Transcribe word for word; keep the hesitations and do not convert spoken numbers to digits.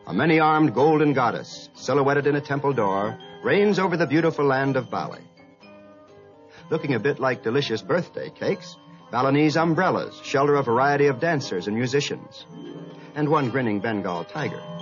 a many-armed golden goddess, silhouetted in a temple door, reigns over the beautiful land of Bali. Looking a bit like delicious birthday cakes, Balinese umbrellas shelter a variety of dancers and musicians, and one grinning Bengal tiger.